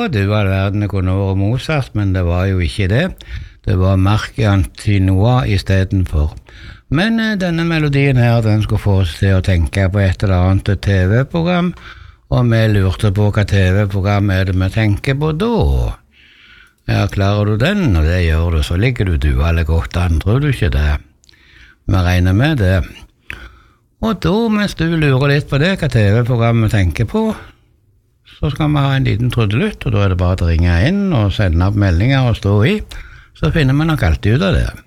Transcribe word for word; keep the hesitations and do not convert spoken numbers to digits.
du all verden det kunne vært Mozart, men det var jo ikke det. Det var Marc Antinois i stedet for. Men eh, denne melodien her, den skulle få oss til å tenke på et eller annet T V-program, og vi lurte på hva T V-program er det vi tenker på da. Ja, klarer du den, og det gjør du, så ligger du du alle godt an, tror du ikke det? Vi regner med det. Og da, mens du lurer litt på det, hva T V-program vi tenker på, så skal vi ha en liten trudelutt, og da er det bare å ringe inn og sende opp meldinger og stå i, så finner vi nok alltid ut av det.